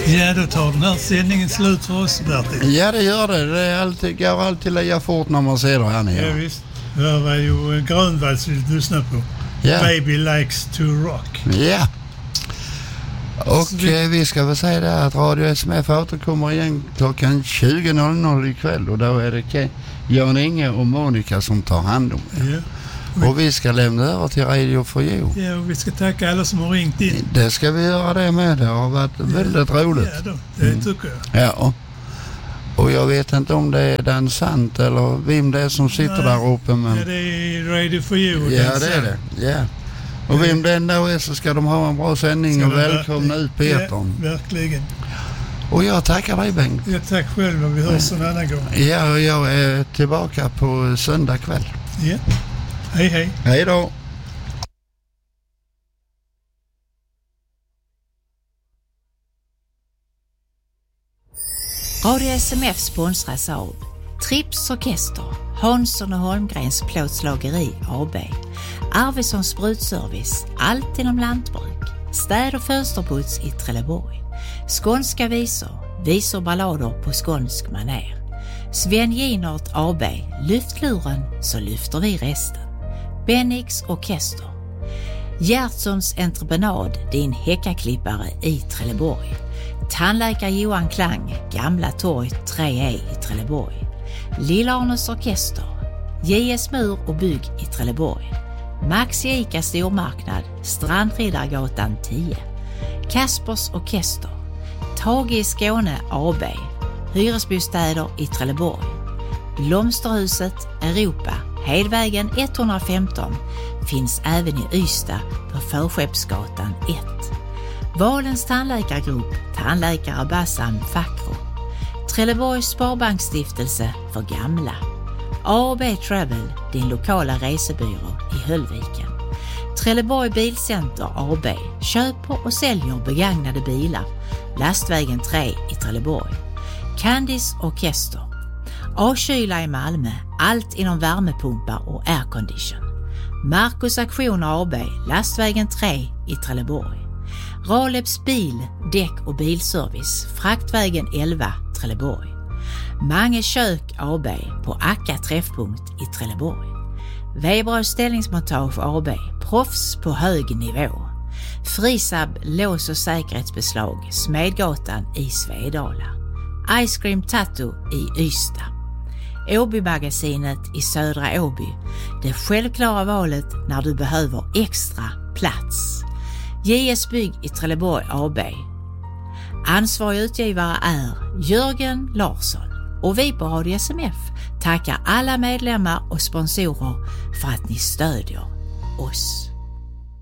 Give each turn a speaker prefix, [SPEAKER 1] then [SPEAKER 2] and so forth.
[SPEAKER 1] Ja, då tar den här sändningen slut för oss, Bertil.
[SPEAKER 2] Ja, det gör det. Det går alltid lika fort när man ser det här nere.
[SPEAKER 1] Ja, visst. Det här var ju Grönvalls vi lyssnade på.
[SPEAKER 2] Ja.
[SPEAKER 1] Baby likes to rock.
[SPEAKER 2] Ja. Och vi ska väl säga det att Radio SMF återkommer igen klockan 20.00 ikväll. Och då är det Jan Inge och Monica som tar hand om det.
[SPEAKER 1] Ja.
[SPEAKER 2] Och vi ska lämna över till Radio för Jo.
[SPEAKER 1] Ja, och vi ska tacka alla som har ringt in.
[SPEAKER 2] Det ska vi göra det med. Det har varit väldigt roligt.
[SPEAKER 1] Ja, det tycker jag.
[SPEAKER 2] Ja. Och jag vet inte om det är dansant eller vem det är som sitter där uppe. Men...
[SPEAKER 1] Ja, det är Radio for You.
[SPEAKER 2] Ja, det är det. Ja. Och vem det ändå är så ska de ha en bra sändning och välkomna ut Petern.
[SPEAKER 1] Ja, verkligen.
[SPEAKER 2] Och jag tackar dig, Bengt.
[SPEAKER 1] Ja, tack själv och vi hörs en annan gång.
[SPEAKER 2] Ja, och jag är tillbaka på söndag kväll.
[SPEAKER 1] Ja. Hej, hej.
[SPEAKER 2] Hej då.
[SPEAKER 3] Radio SMF sponsras av Trips Orkester, Hansson och Holmgrens plåtslageri AB, Arvidssons sprutservice, allt inom lantbruk, städ- och fönsterputs i Trelleborg, skånska visor ballader på skånsk maner, Sven Ginert AB, lyftluren så lyfter vi resten, Bennix Orkester, Gertsons entreprenad, din häckaklippare i Trelleborg, tandläkare Johan Klang, Gamla torg 3E i Trelleborg, Lilla-Arnes Orkester, JS Mur och Bygg i Trelleborg, Maxi Ica stormarknad, Strandriddargatan 10, Kaspers Orkester, Tage i Skåne AB, hyresbostäder i Trelleborg, Blomsterhuset Europa, Hedvägen 115, finns även i Ystad på Förskeppsgatan 1. Valens tandläkargrupp, tandläkare Bassam Fakro, Trelleborgs Sparbanksstiftelse för gamla, A&B Travel, din lokala resebyrå i Höllviken, Trelleborg Bilcenter AB, köper och säljer begagnade bilar, Lastvägen 3 i Trelleborg, Candice Orkester, A-kyla i Malmö, allt inom värmepumpar och aircondition, Marcus Aktioner AB, Lastvägen 3 i Trelleborg, Raleps bil, däck och bilservice, Fraktvägen 11, Trelleborg, Mange kök AB på Akka träffpunkt i Trelleborg, Weber ställningsmontage AB, proffs på hög nivå, Frisab lås- och säkerhetsbeslag, Smedgatan i Svedala, Ice Cream Tattoo i Ystad, Åby-magasinet i Södra Åby, det självklara valet när du behöver extra plats. JS Bygg i Trelleborg AB. Ansvarig utgivare är Jörgen Larsson och vi på Radio SMF tackar alla medlemmar och sponsorer för att ni stödjer oss.